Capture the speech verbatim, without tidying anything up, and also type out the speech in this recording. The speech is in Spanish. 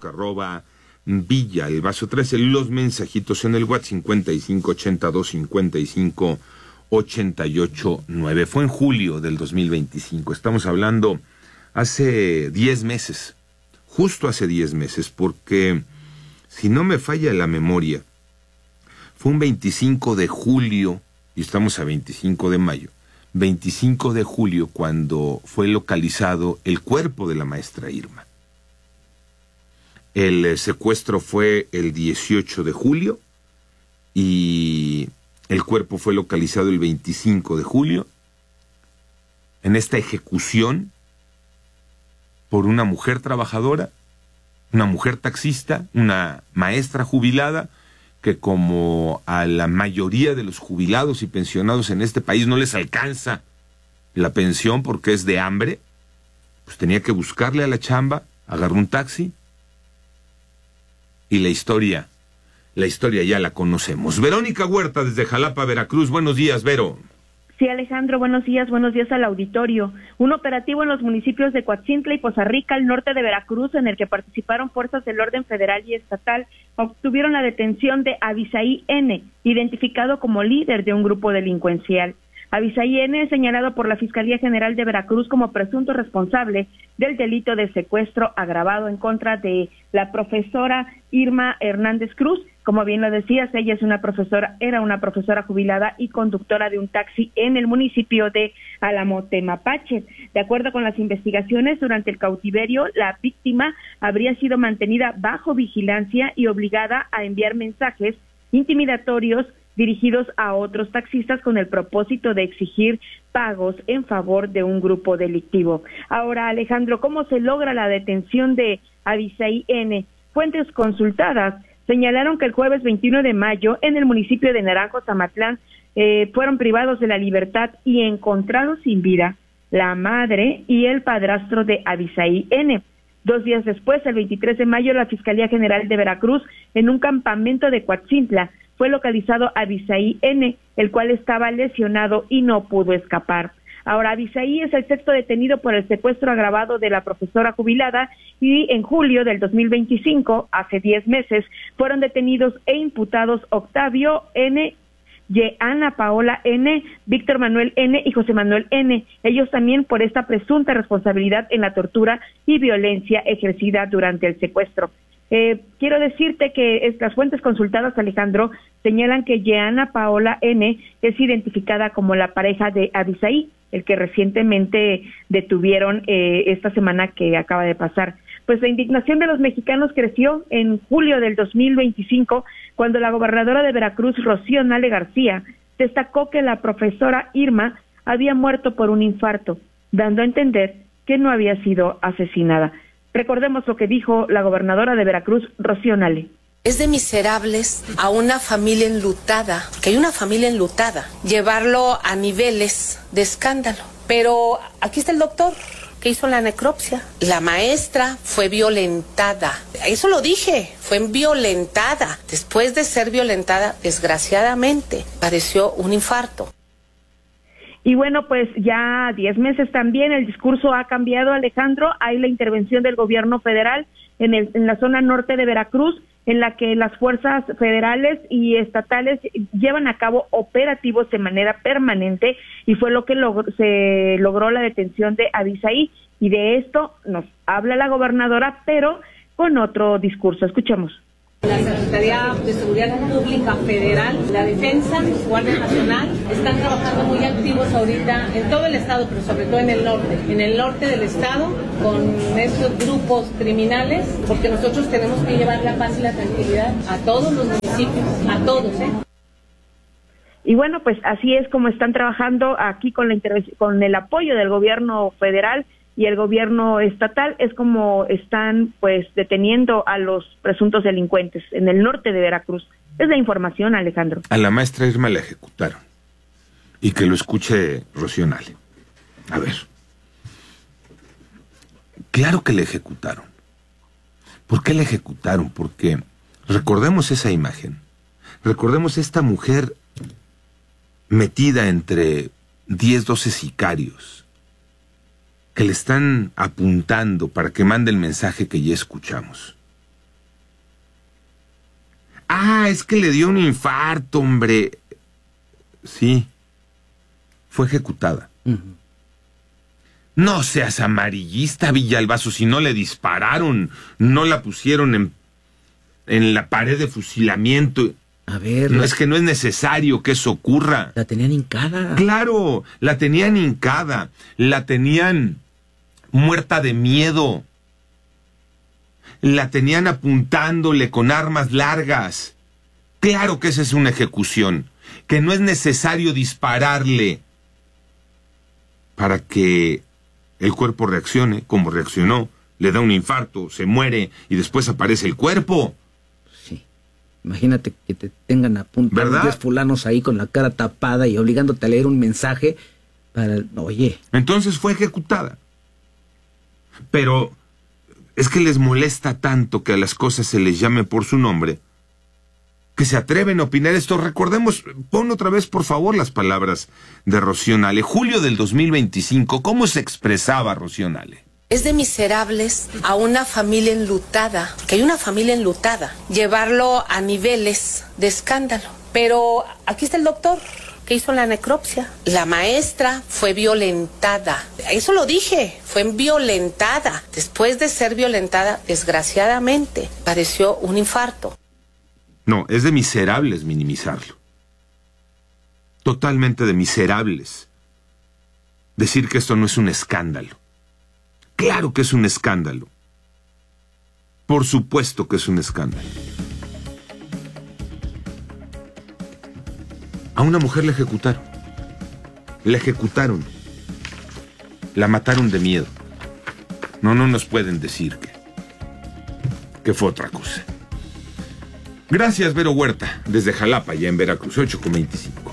arroba Villa el Vaso trece, los mensajitos en el WhatsApp cincuenta y cinco ochenta y dos cincuenta y cinco ochenta y ocho nueve. Fue en julio del dos mil veinticinco, estamos hablando hace diez meses, justo hace diez meses, porque si no me falla la memoria, fue un veinticinco de julio, y estamos a veinticinco de mayo, veinticinco de julio cuando fue localizado el cuerpo de la maestra Irma. El secuestro fue el dieciocho de julio y el cuerpo fue localizado el veinticinco de julio en esta ejecución por una mujer trabajadora, una mujer taxista, una maestra jubilada, que como a la mayoría de los jubilados y pensionados en este país no les alcanza la pensión porque es de hambre, pues tenía que buscarle a la chamba, agarró un taxi y la historia, la historia ya la conocemos. Verónica Huerta desde Jalapa, Veracruz. Buenos días, Vero. Sí, Alejandro, buenos días, buenos días al auditorio. Un operativo en los municipios de Coatzintla y Poza Rica, al norte de Veracruz, en el que participaron fuerzas del orden federal y estatal, obtuvieron la detención de Abisaí N., identificado como líder de un grupo delincuencial. Abisaí N. es señalado por la Fiscalía General de Veracruz como presunto responsable del delito de secuestro agravado en contra de la profesora Irma Hernández Cruz. Como bien lo decías, ella es una profesora, era una profesora jubilada y conductora de un taxi en el municipio de Alamote, Mapache. De acuerdo con las investigaciones, durante el cautiverio, la víctima habría sido mantenida bajo vigilancia y obligada a enviar mensajes intimidatorios dirigidos a otros taxistas con el propósito de exigir pagos en favor de un grupo delictivo. Ahora, Alejandro, ¿cómo se logra la detención de Abisaí N.? Fuentes consultadas señalaron que el jueves veintiuno de mayo, en el municipio de Naranjo, Zamatlán, eh, fueron privados de la libertad y encontrados sin vida la madre y el padrastro de Abisaí N. Dos días después, el veintitrés de mayo, la Fiscalía General de Veracruz, en un campamento de Coatzintla, fue localizado Abisaí N., el cual estaba lesionado y no pudo escapar. Ahora, Abisaí es el sexto detenido por el secuestro agravado de la profesora jubilada y en julio del dos mil veinticinco, hace diez meses, fueron detenidos e imputados Octavio N., Ana Paola N., Víctor Manuel N. y José Manuel N., ellos también por esta presunta responsabilidad en la tortura y violencia ejercida durante el secuestro. Eh, quiero decirte que estas fuentes consultadas, Alejandro, señalan que Yeana Paola N. es identificada como la pareja de Abisaí, el que recientemente detuvieron eh, esta semana que acaba de pasar. Pues la indignación de los mexicanos creció en julio del dos mil veinticinco, cuando la gobernadora de Veracruz, Rocío Nale García, destacó que la profesora Irma había muerto por un infarto, dando a entender que no había sido asesinada. Recordemos lo que dijo la gobernadora de Veracruz, Rocío Nale. Es de miserables a una familia enlutada, que hay una familia enlutada, llevarlo a niveles de escándalo. Pero aquí está el doctor que hizo la necropsia. La maestra fue violentada. Eso lo dije, fue violentada. Después de ser violentada, desgraciadamente, padeció un infarto. Y bueno, pues ya diez meses también el discurso ha cambiado, Alejandro. Hay la intervención del gobierno federal en, el, en la zona norte de Veracruz, en la que las fuerzas federales y estatales llevan a cabo operativos de manera permanente, y fue lo que log- se logró la detención de Abisaí. Y de esto nos habla la gobernadora, pero con otro discurso. Escuchemos. La Secretaría de Seguridad Pública Federal, la Defensa, Guardia Nacional, están trabajando muy activos ahorita en todo el estado, pero sobre todo en el norte, en el norte del estado, con estos grupos criminales, porque nosotros tenemos que llevar la paz y la tranquilidad a todos los municipios, a todos, ¿eh? Y bueno, pues así es como están trabajando aquí con la intervención, con el apoyo del gobierno federal y el gobierno estatal, es como están pues deteniendo a los presuntos delincuentes en el norte de Veracruz. Es la información, Alejandro. A la maestra Irma la ejecutaron. Y que lo escuche Rocío Nale. A ver. Claro que la ejecutaron. ¿Por qué la ejecutaron? Porque recordemos esa imagen. Recordemos esta mujer metida entre diez, doce sicarios que le están apuntando para que mande el mensaje que ya escuchamos. Ah, es que le dio un infarto, hombre. Sí, fue ejecutada. Uh-huh. No seas amarillista, Villalbazo, si no le dispararon, no la pusieron en, en la pared de fusilamiento. A ver... No, la... es que no es necesario que eso ocurra. La tenían hincada. Claro, la tenían hincada, la tenían muerta de miedo. La tenían apuntándole con armas largas. Claro que esa es una ejecución, que no es necesario dispararle para que el cuerpo reaccione como reaccionó, le da un infarto, se muere y después aparece el cuerpo. Sí, imagínate que te tengan apuntados diez fulanos ahí con la cara tapada y obligándote a leer un mensaje para... Oye. Entonces fue ejecutada. Pero... es que les molesta tanto que a las cosas se les llame por su nombre, que se atreven a opinar esto. Recordemos, pon otra vez, por favor, las palabras de Rocío Nale. Julio del dos mil veinticinco, ¿cómo se expresaba Rocío Nale? Es de miserables a una familia enlutada, que hay una familia enlutada, llevarlo a niveles de escándalo. Pero aquí está el doctor que hizo la necropsia. La maestra fue violentada. Eso lo dije, fue violentada. Después de ser violentada, desgraciadamente, padeció un infarto. No, es de miserables minimizarlo. Totalmente de miserables. Decir que esto no es un escándalo. Claro que es un escándalo. Por supuesto que es un escándalo. A una mujer la ejecutaron. La ejecutaron. La mataron de miedo. No, no nos pueden decir que, que fue otra cosa. Gracias, Vero Huerta, desde Jalapa, ya en Veracruz, ocho con veinticinco.